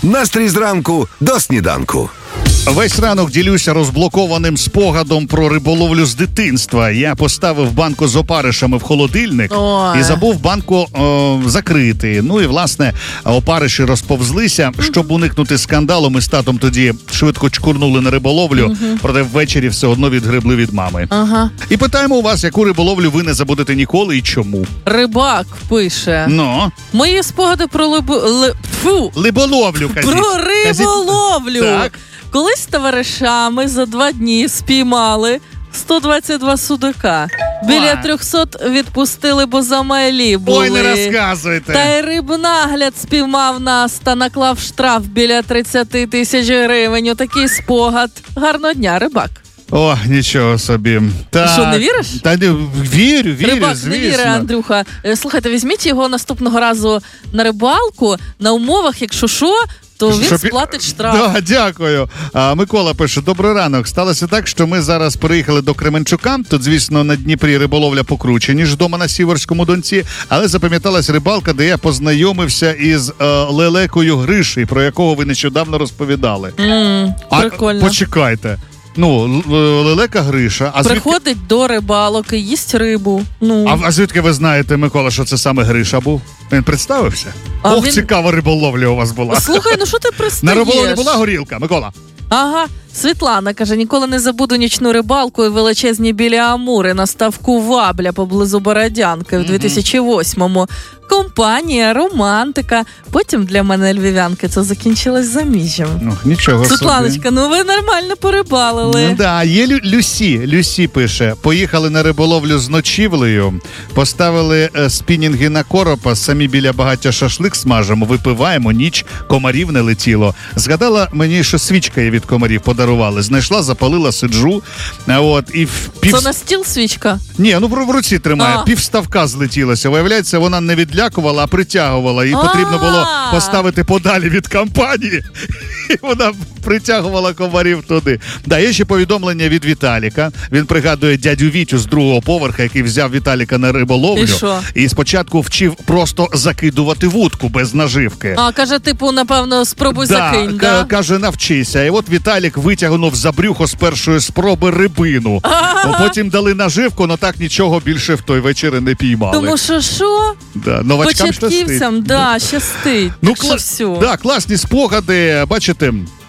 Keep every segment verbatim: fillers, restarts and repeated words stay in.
Настрій зранку до сніданку. Весь ранок ділюся розблокованим спогадом про риболовлю з дитинства. Я поставив банку з опаришами в холодильник Ой. і забув банку о, закрити. Ну і, власне, опариші розповзлися. Щоб уникнути скандалу, ми з татом тоді швидко чкурнули на риболовлю, угу. проте ввечері все одно відгребли від мами. Ага. І питаємо у вас, яку риболовлю ви не забудете ніколи і чому? Рибак пише. Ну? Мої спогади про либо... Ли... Фу. Либоловлю, кажіть. Про риболовлю. Так. Колись з товаришами за два дні спіймали сто двадцять два судака. Біля триста відпустили, бо замалі були. Ой, не розказуйте. Та й рибнагляд спіймав нас та наклав штраф біля тридцять тисяч гривень. Отакий спогад. Гарного дня, рибак. О, нічого собі. Та... Що, не віриш? Та не вірю, вірю, Рибак звісно. не вірить, Андрюха. Слухайте, візьміть його наступного разу на рибалку, на умовах, якщо що, то він Щоб... сплатить штраф. Да, дякую. А, Микола пише: добрий ранок. Сталося так, що ми зараз приїхали до Кременчука. Тут, звісно, на Дніпрі риболовля покруче, ніж вдома на Сіверському Донці. Але запам'яталась рибалка, де я познайомився із е, лелекою Гриші, про якого ви нещодавно розповідали. Mm, а, прикольно. Почекайте. Ну, лелека Гриша. А приходить звідки... до рибалок і їсть рибу. Ну. А, а звідки ви знаєте, Микола, що це саме Гриша був? Він представився? А Ох, він... цікава риболовля у вас була. Слухай, ну що ти пристаєш? На риболовлі була горілка, Микола? Ага. Світлана каже, ніколи не забуду нічну рибалку і величезні біля Амури на ставку Вабля поблизу Бородянки в дві тисячі восьмому. Компанія, романтика. Потім для мене львів'янки це закінчилось заміжжям. Ну, нічого собі. Світланочка, ну ви нормально порибалили. Ну да, є Лю- Люсі. Люсі пише: поїхали на риболовлю з ночівлею, поставили е, спінінги на коропа, самі біля багаття шашлик смажимо, випиваємо, ніч, комарів не летіло. Згадала мені, що свічка є від комарів, подарували. Знайшла, запалила, сиджу. А от, і в пів... Це на стіл свічка? Ні, ну в руці тримає. А. Півставка злетілося. Виявляється, вона не відлякувала, а притягувала. Їй потрібно було поставити подалі від компанії. І вона притягувала комарів туди. Да, є ще повідомлення від Віталіка. Він пригадує дядю Вітю з другого поверха, який взяв Віталіка на риболовлю. І що? І спочатку вчив просто закидувати вудку без наживки. А, каже, типу, напевно, спробуй да, закинь, к- да? Каже, навчися. І от Віталік витягнув за брюхо з першої спроби рибину. Потім дали наживку, але так нічого більше в той вечір не піймали. Тому що що? Да, новачкам Початківцям, щастить. да, щастить. Ну, Так що кла- все. да, класні спогади, бачите.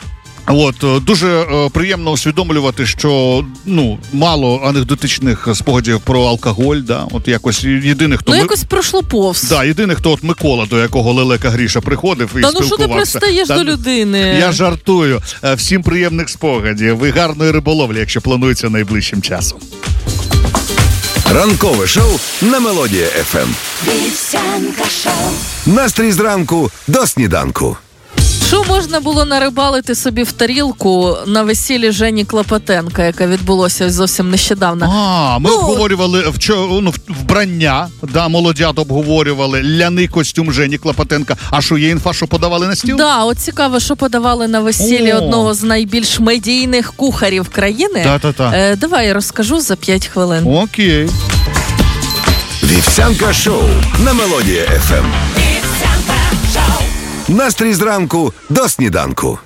От, дуже е, приємно усвідомлювати, що ну мало анекдотичних спогадів про алкоголь, да, от якось єдиний, хто Ну, ми... якось пройшло повз. Да, єдиний, хто от Микола, до якого лелека Гріша приходив і Та спілкувався. ну що ти пристаєш Та, до людини? Я жартую. Е, Всім приємних спогадів. Ви гарної риболовлі, якщо планується найближчим часом. Ранкове шоу на Мелодія еф ем. Настрій зранку до сніданку. Що можна було нарибалити собі в тарілку на весіллі Жені Клопотенка, яке відбулося зовсім нещодавно? А, ми Ну, обговорювали вчо, ну, вбрання, да, молодят обговорювали, ляний костюм Жені Клопотенка. А що, є інфа, що подавали на стіл? Да, от цікаво, що подавали на весіллі О. одного з найбільш медійних кухарів країни. Та-та-та. Е, давай я розкажу за п'ять хвилин. Окей. Вівсянка шоу на Мелодія еф ем. Настрій зранку до сніданку.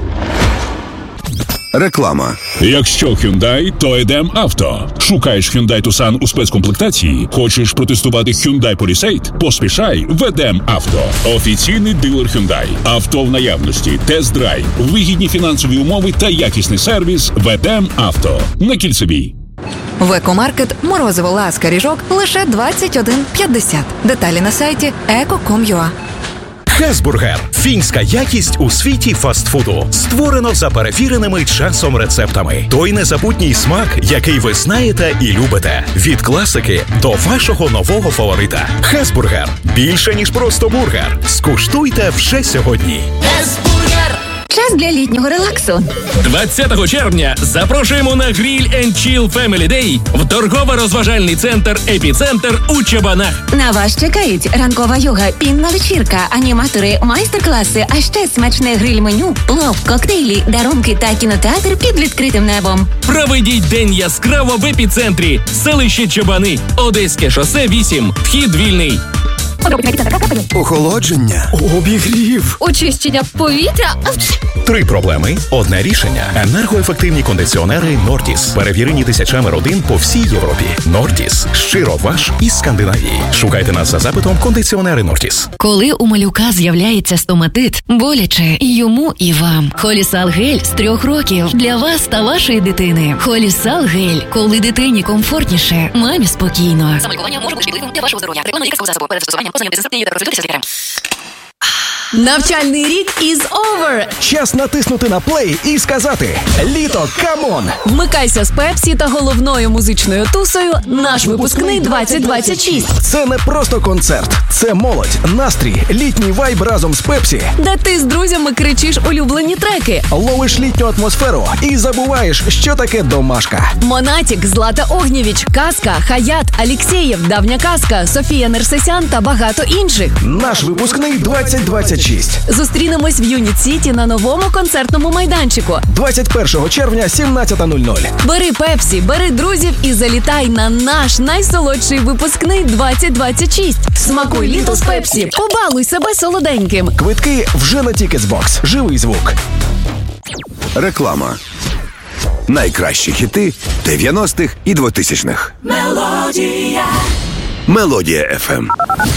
Реклама. Якщо Hyundai, то йдем авто. Шукаєш Hyundai Tucson у спецкомплектації? Хочеш протестувати Hyundai Palisade? Поспішай, ведем авто. Офіційний дилер Hyundai. Авто в наявності, тест-драйв, вигідні фінансові умови та якісний сервіс. Ведем авто. На Кільцевій. В екомаркет морозиво ласка ріжок лише двадцять один п'ятдесят. Деталі на сайті еко крапка ком крапка ю а. Хесбургер – фінська якість у світі фастфуду. Створено за перевіреними часом рецептами. Той незабутній смак, який ви знаєте і любите. Від класики до вашого нового фаворита. Хесбургер – більше, ніж просто бургер. Скуштуйте вже сьогодні. Час для літнього релаксу. двадцятого червня запрошуємо на Grill and Chill Family Day в торгово-розважальний центр «Епіцентр» у Чабанах. На вас чекають ранкова йога, пінна вечірка, аніматори, майстер-класи, а ще смачне гриль-меню, плов, коктейлі, дарунки та кінотеатр під відкритим небом. Проведіть день яскраво в «Епіцентрі», селище Чабани, Одеське шосе вісім, вхід вільний. Охолодження. Обігрів. Очищення повітря. Три проблеми – одне рішення. Енергоефективні кондиціонери Нортіс. Перевірені тисячами родин по всій Європі. Нортіс. Щиро ваш із Скандинавії. Шукайте нас за запитом кондиціонери Нортіс. Коли у малюка з'являється стоматит, боляче і йому, і вам. Холісал гель з трьох років для вас та вашої дитини. Холісал гель. Коли дитині комфортніше, мамі спокійно. Замалькування може бути шкідливим для вашого здоров'я. Реклама лікарського засобу. Перед застосуванням познайомтеся з інструкцією та процедурі лікарем. Навчальний рік is over! Час натиснути на плей і сказати «Літо, камон!». Вмикайся з Пепсі та головною музичною тусою «Наш випускний двадцять двадцять шість». Це не просто концерт, це молодь, настрій, літній вайб разом з Пепсі. Де ти з друзями кричиш улюблені треки. Ловиш літню атмосферу і забуваєш, що таке домашка. Монатік, Злата Огнєвіч, Казка, Хаят, Алєксєєв, Давня Казка, Софія Нерсесян та багато інших. Наш випускний двадцять двадцять шість. Зустрінемось в Юніт-Сіті на новому концертному майданчику. двадцять першого червня, сімнадцята нуль нуль. Бери Пепсі, бери друзів і залітай на наш найсолодший випускний двадцять двадцять шість. Смакуй літо з Пепсі, побалуй себе солоденьким. Квитки вже на Тікетсбокс. Живий звук. Реклама. Найкращі хіти дев'яностих і двотисячних. Мелодія. Мелодія еф ем.